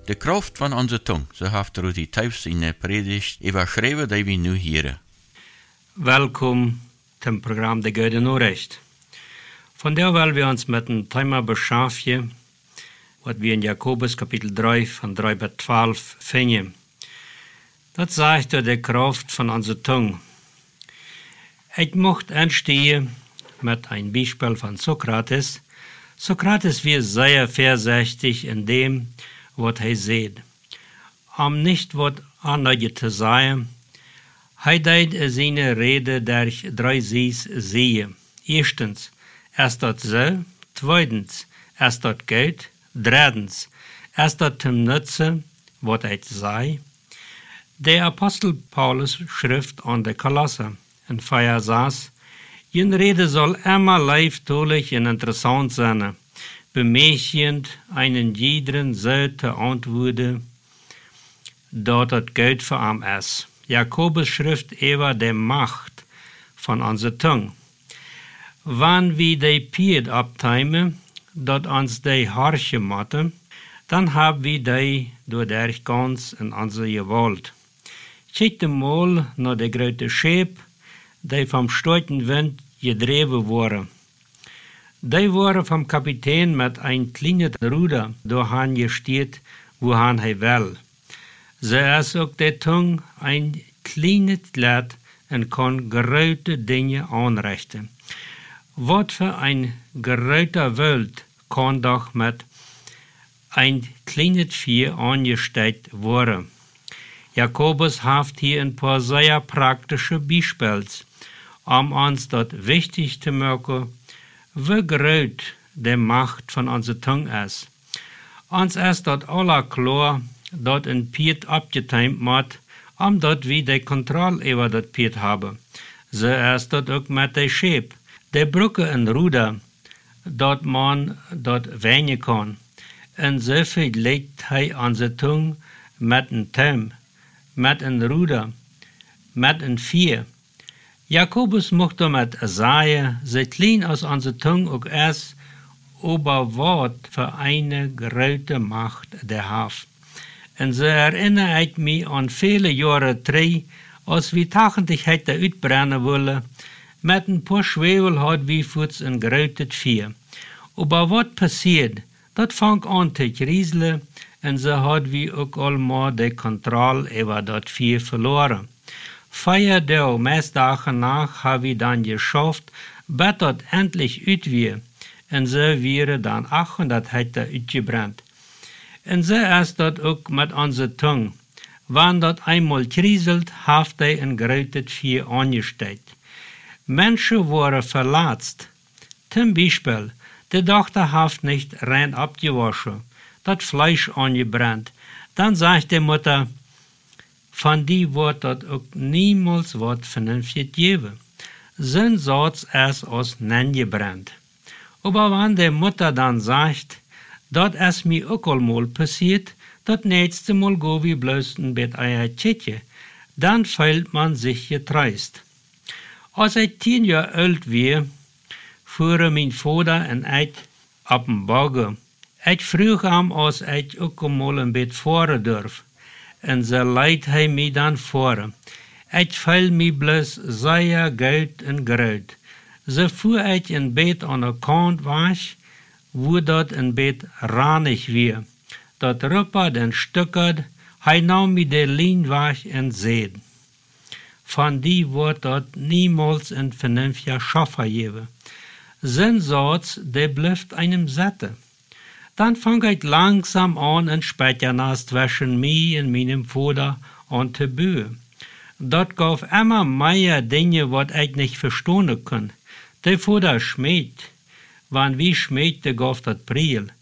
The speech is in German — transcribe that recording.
De kracht van onze tong, zo heeft Rudy Tuifs in de predigt überschreven die we nu horen. Welkom zum Programm De Goede Nachricht. Von der wollen wir uns mit dem Thema beschäftigen, was wir in Jakobus Kapitel 3 von 3 bis 12 finden. Das sagt die Kraft von unserer Zunge. Ich möchte anstehen mit einem Beispiel von Sokrates. Sokrates war sehr vorsichtig in dem, was er sieht. Nicht was anderes zu sagen. Er deed seine Rede durch 3 Sies sehen. Erstens, das so. Zweitens, das Geld. Drittens, das zum Nutzen, was er sei. Der Apostel Paulus schrift an die Kolosser in Feier saß, Jene Rede soll immer leiftolich und interessant sein, bemächtigend einen jeden so zu antworten, dort das Geld für am ist. Jakobus schrift über die Macht von unserer Zunge. Wenn wir die Piet abteimen, dort uns die Harsche matten, dann haben wir die durch ganz in unserer Gewalt. Schaut mal nach der großen Schip, die vom starken Wind gedreven wurden. Die wurden vom Kapitän mit einem kleinen Ruder durchhin gesteuert, wohin er will. So ist auch die Zunge ein kleines Blatt und kann große Dinge anrichten. Was für ein großer Welt kann doch mit ein kleines Vieh angestellt werden. Jakobus hat hier ein paar sehr praktische Beispiele, uns dort wichtig zu machen, wie groß die Macht von unserer Zunge ist. Uns ist dort aller klar, dort ein Piet abgeteilt wird, dort wir die Kontrolle über das Piet haben. So ist dort auch mit der Schip. Die Brücke und Ruder, dort man dort wenig kann. Und so viel legt er unsere Zunge mit einem Thema, mit einem Ruder, mit einem Vieh. Jakobus mochte mit sagen, so klein aus unserer Zunge auch ist, aber was für eine große Macht der hat. Und so erinnere ich mich an viele Jahre zurück, als wir tagentlich hätte uitbrennen wollen, mit ein paar Schwefel hat wie Fuß ein großes Vieh. Aber was passiert? Das fängt an zu rieseln, und so hat wir auch allmal die Kontrolle über das Vieh verloren. 4 Tage, meist Tage nach, haben wir dann geschafft, bis das endlich ut wir, und so wäre dann 800 Hektar uitgebrannt. Und so ist das auch mit unserer Zunge. Wenn das einmal kriselt, hat er ein großes Vieh angestellt. Menschen wurden verletzt. Zum Beispiel, die Tochter hat nicht rein abgewaschen, das Fleisch angebrannt. Dann sagt die Mutter, von die wird das auch niemals was vernünftig geben. Sein Satz ist aus Nein gebrannt. Aber wenn die Mutter dann sagt, das ist mir auch einmal passiert, das nächste Mal go wie bloß ein Bett Eiertje, dann fühlt man sich getreist. Als ich 10 Jahre alt war, fuhr mein Vater und ich auf den Bagger. Ich frug ihm, als ich auch einmal ein Bett fahren darf. Und so leidt er mich dann vor. Ich fühl mich bloß sehr gut und gerät. So fuhr ich ein Bett an der Kant wasch, wo dort ein Bett ranig war. Dort ruppert und stückert, er nahm mir die Lin wasch und seht. Von die wird dort niemals ein vernünftiger Schaffer geben. Sein Satz, der bleibt einem satte. Dann fang ich langsam an, und später nass zwischen mir und meinem Vater an zu bühen. Dort gab immer mehr Dinge, was ich nicht verstehen kann. Der Vater schmied. Wenn wir schmied, der gab das Priel.